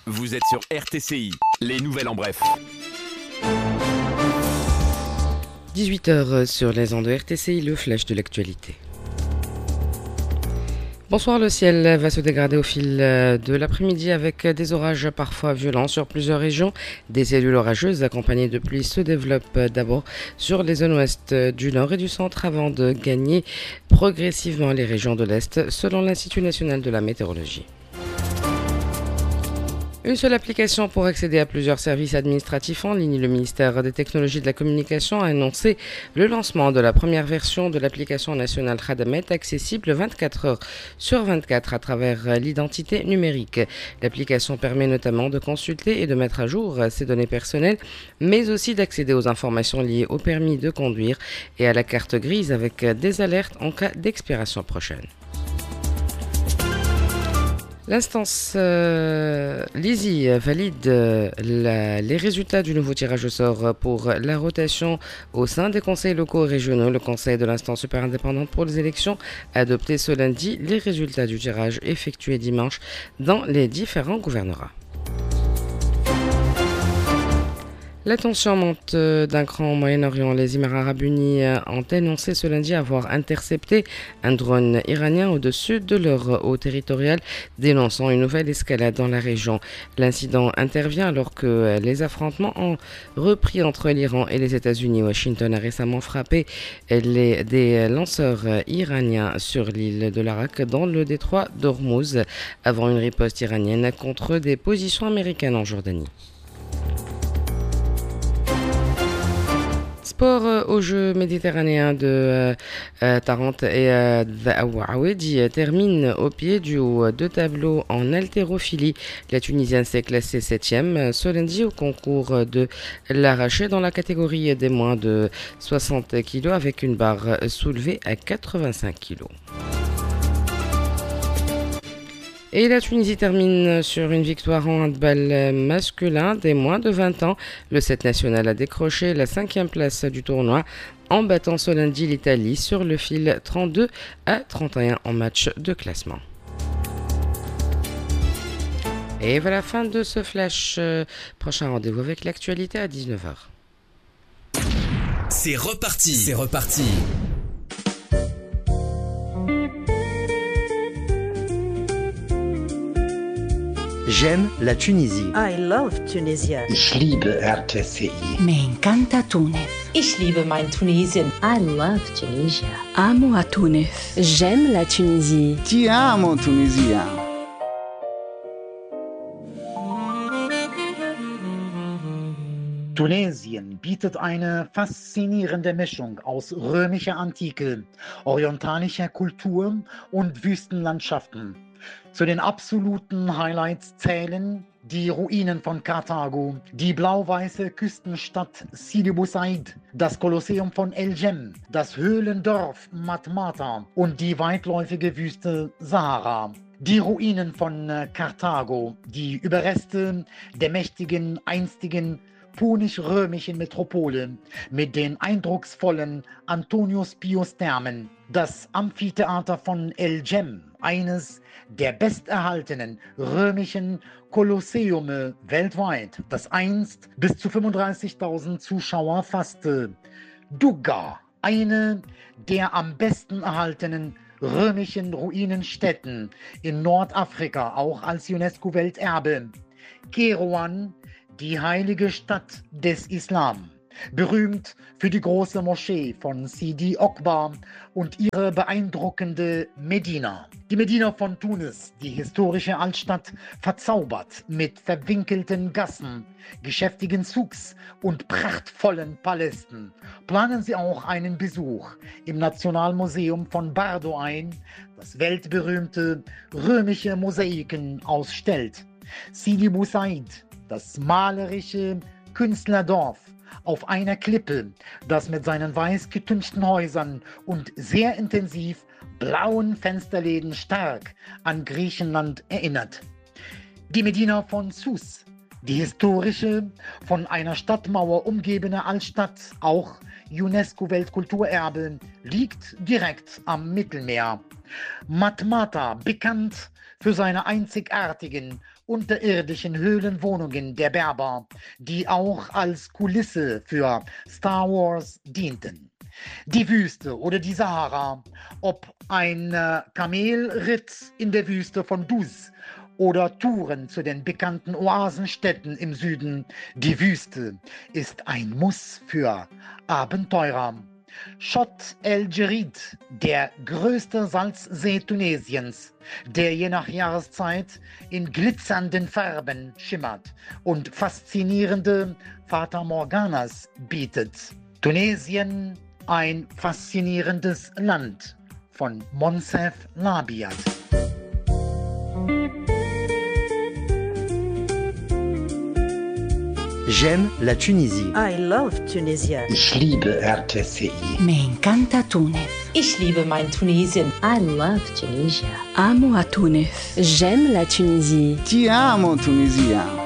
Vous êtes sur RTCI, les nouvelles en bref. 18h sur les ondes de RTCI, le flash de l'actualité. Bonsoir, le ciel va se dégrader au fil de l'après-midi avec des orages parfois violents sur plusieurs régions. Des cellules orageuses accompagnées de pluie se développent d'abord sur les zones ouest du nord et du centre avant de gagner progressivement les régions de l'est selon l'Institut national de la météorologie. Une seule application pour accéder à plusieurs services administratifs en ligne. Le ministère des Technologies de la Communication a annoncé le lancement de la première version de l'application nationale Khadamet, accessible 24 heures sur 24 à travers l'identité numérique. L'application permet notamment de consulter et de mettre à jour ses données personnelles, mais aussi d'accéder aux informations liées au permis de conduire et à la carte grise avec des alertes en cas d'expiration prochaine. L'instance LISI valide les résultats du nouveau tirage au sort pour la rotation au sein des conseils locaux et régionaux. Le conseil de l'instance super indépendante pour les élections a adopté ce lundi les résultats du tirage effectué dimanche dans les différents gouvernorats. La tension monte d'un cran au Moyen-Orient. Les Émirats arabes unis ont annoncé ce lundi avoir intercepté un drone iranien au-dessus de leur eau territoriale, dénonçant une nouvelle escalade dans la région. L'incident intervient alors que les affrontements ont repris entre l'Iran et les États-Unis. Washington a récemment frappé des lanceurs iraniens sur l'île de l'Arak dans le détroit d'Ormuz avant une riposte iranienne contre des positions américaines en Jordanie. Sport aux Jeux méditerranéens de Tarente et Aouedi termine au pied du haut de tableau en haltérophilie. La Tunisienne s'est classée 7e ce lundi au concours de l'arraché dans la catégorie des moins de 60 kg avec une barre soulevée à 85 kg. Et la Tunisie termine sur une victoire en handball masculin des moins de 20 ans. Le 7 national a décroché la 5e place du tournoi en battant ce lundi l'Italie sur le fil 32-31 en match de classement. Et voilà la fin de ce flash. Prochain rendez-vous avec l'actualité à 19h. C'est reparti. J'aime la Tunisie. I love Tunisia. Ich liebe RTCI. Me encanta Túnez. Ich liebe mein Tunesien. I love Tunisia. Amo a Túnez. J'aime la Tunisie. Ti amo, Tunisia. Tunesien bietet eine faszinierende Mischung aus römischer Antike, orientalischer Kultur und Wüstenlandschaften. Zu den absoluten Highlights zählen die Ruinen von Karthago, die blau-weiße Küstenstadt Sidi Bou Said, das Kolosseum von El Jem, das Höhlendorf Matmata und die weitläufige Wüste Sahara. Die Ruinen von Karthago, die Überreste der mächtigen einstigen punisch-römischen Metropole mit den eindrucksvollen Antonius Pius Thermen, das Amphitheater von El Jem, eines der besterhaltenen römischen Kolosseume weltweit, das einst bis zu 35.000 Zuschauer fasste. Duga, eine der am besten erhaltenen römischen Ruinenstätten in Nordafrika, auch als UNESCO-Welterbe. Kairouan, die heilige Stadt des Islam, berühmt für die große Moschee von Sidi Okba und ihre beeindruckende Medina. Die Medina von Tunis, die historische Altstadt, verzaubert mit verwinkelten Gassen, geschäftigen Souks und prachtvollen Palästen. Planen Sie auch einen Besuch im Nationalmuseum von Bardo ein, das weltberühmte römische Mosaiken ausstellt. Sidi Bou Said, das malerische Künstlerdorf auf einer Klippe, das mit seinen weiß getünchten Häusern und sehr intensiv blauen Fensterläden stark an Griechenland erinnert. Die Medina von Sousse, die historische, von einer Stadtmauer umgebene Altstadt, auch UNESCO-Weltkulturerbe, liegt direkt am Mittelmeer. Matmata, bekannt für seine einzigartigen unterirdischen Höhlenwohnungen der Berber, die auch als Kulisse für Star Wars dienten. Die Wüste oder die Sahara, ob ein Kamelritt in der Wüste von Duz oder Touren zu den bekannten Oasenstädten im Süden, die Wüste ist ein Muss für Abenteurer. Chott el Djerid, der größte Salzsee Tunesiens, der je nach Jahreszeit in glitzernden Farben schimmert und faszinierende Fata Morganas bietet. Tunesien, ein faszinierendes Land von Monsef Labiat. J'aime la Tunisie. I love Tunisia. Ich liebe RTCI. Me encanta Túnez. Ich liebe mein Tunesien. I love Tunisia. Amo a Túnez. J'aime la Tunisie. Ti amo, Tunisia.